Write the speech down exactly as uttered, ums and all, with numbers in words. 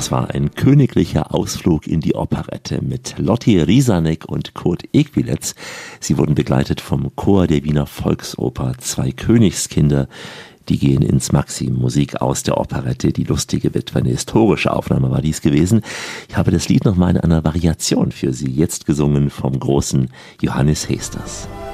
Das war ein königlicher Ausflug in die Operette mit Lotti Riesanek und Kurt Ekwilets. Sie wurden begleitet vom Chor der Wiener Volksoper Zwei Königskinder. Die gehen ins Maxim, Musik aus der Operette Die lustige Witwe. Eine historische Aufnahme war dies gewesen. Ich habe das Lied nochmal in einer Variation für Sie, jetzt gesungen vom großen Johannes Heesters.